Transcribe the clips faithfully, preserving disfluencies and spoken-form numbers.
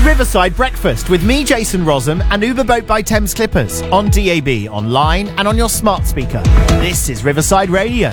Riverside Breakfast with me, Jason Rossum, and Uber Boat by Thames Clippers on D A B, online and on your smart speaker. This is Riverside Radio.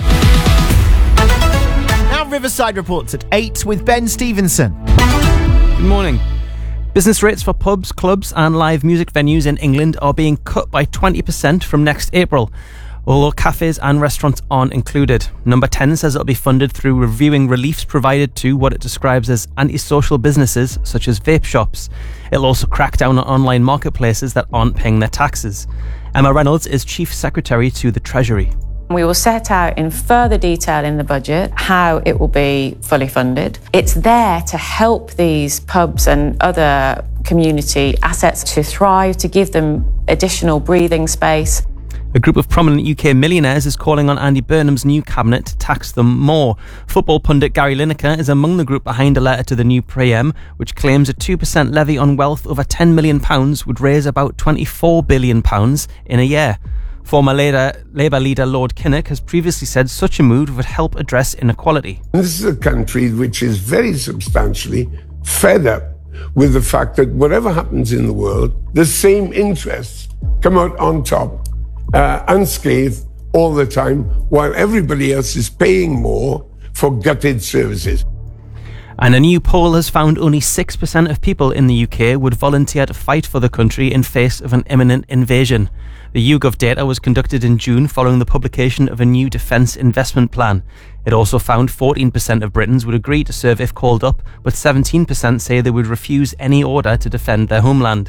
Now Riverside reports at eight with Ben Stevenson. Good morning. Business rates for pubs, clubs and live music venues in England are being cut by twenty percent from next April, although cafes and restaurants aren't included. Number ten says it'll be funded through reviewing reliefs provided to what it describes as antisocial businesses such as vape shops. It'll also crack down on online marketplaces that aren't paying their taxes. Emma Reynolds is Chief Secretary to the Treasury. We will set out in further detail in the budget how it will be fully funded. It's there to help these pubs and other community assets to thrive, to give them additional breathing space. A group of prominent U K millionaires is calling on Andy Burnham's new cabinet to tax them more. Football pundit Gary Lineker is among the group behind a letter to the new P M, which claims a two percent levy on wealth over ten million pounds would raise about twenty-four billion pounds in a year. Former Labour, Labour leader Lord Kinnock has previously said such a move would help address inequality. This is a country which is very substantially fed up with the fact that whatever happens in the world, the same interests come out on top, uh, unscathed all the time, while everybody else is paying more for gutted services. And a new poll has found only six percent of people in the U K would volunteer to fight for the country in face of an imminent invasion. The YouGov data was conducted in June following the publication of a new defence investment plan. It also found fourteen percent of Britons would agree to serve if called up, but seventeen percent say they would refuse any order to defend their homeland.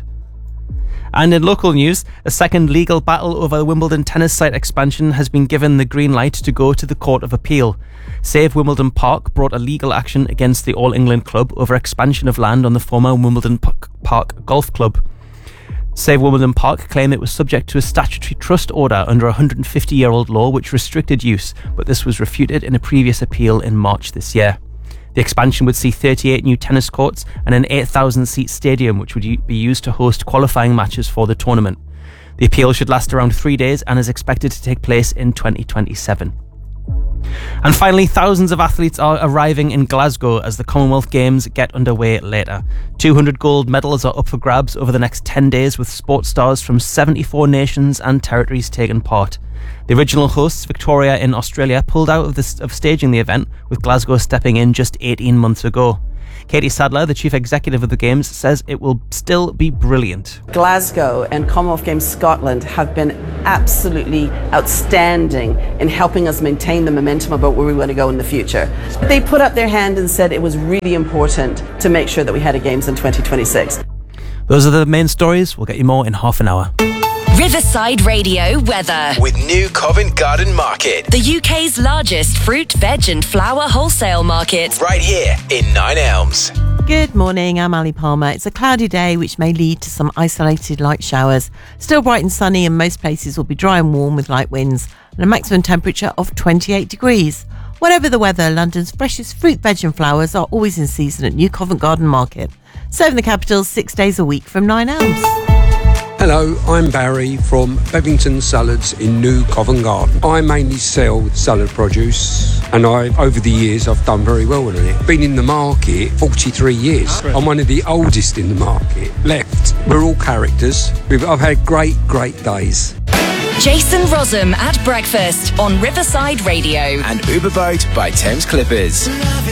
And in local news, a second legal battle over the Wimbledon tennis site expansion has been given the green light to go to the Court of Appeal. Save Wimbledon Park brought a legal action against the All England Club over expansion of land on the former Wimbledon Park Golf Club. Save Wimbledon Park claim it was subject to a statutory trust order under a one hundred fifty year old law which restricted use, but this was refuted in a previous appeal in March this year. The expansion would see thirty-eight new tennis courts and an eight thousand seat stadium which would be used to host qualifying matches for the tournament. The appeal should last around three days and is expected to take place in twenty twenty-seven. And finally, thousands of athletes are arriving in Glasgow as the Commonwealth Games get underway later. two hundred gold medals are up for grabs over the next ten days, with sports stars from seventy-four nations and territories taking part. The original hosts, Victoria in Australia, pulled out of, this, of staging the event, with Glasgow stepping in just eighteen months ago. Katie Sadler, the chief executive of the Games, says it will still be brilliant. Glasgow and Commonwealth Games Scotland have been absolutely outstanding in helping us maintain the momentum about where we want to go in the future. They put up their hand and said it was really important to make sure that we had a Games in twenty twenty-six. Those are the main stories. We'll get you more in half an hour. Riverside Radio weather. With New Covent Garden Market. The U K's largest fruit, veg and flower wholesale market. Right here in Nine Elms. Good morning, I'm Ali Palmer. It's a cloudy day which may lead to some isolated light showers. Still bright and sunny, and most places will be dry and warm with light winds and a maximum temperature of twenty-eight degrees. Whatever the weather, London's freshest fruit, veg and flowers are always in season at New Covent Garden Market. Serving the capital six days a week from Nine Elms. Hello, I'm Barry from Bevington Salads in New Covent Garden. I mainly sell salad produce, and I, over the years I've done very well with it. Been in the market forty-three years. I'm one of the oldest in the market left. We're all characters. We've, I've had great, great days. Jason Rossum at breakfast on Riverside Radio. And Uber Boat by Thames Clippers.